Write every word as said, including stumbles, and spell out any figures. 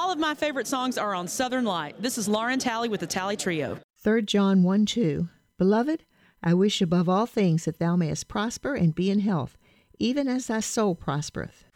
All of my favorite songs are on Southern Light. This is Lauren Talley with the Talley Trio. Third John one two. Beloved, I wish above all things that thou mayest prosper and be in health, even as thy soul prospereth.